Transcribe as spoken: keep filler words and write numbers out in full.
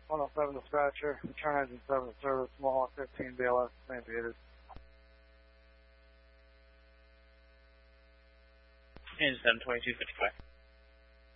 one oh seven dispatcher, return engine seven service, Mohawk fifteen B L S, Saint Peters. Engine seven twenty-two fifty-five.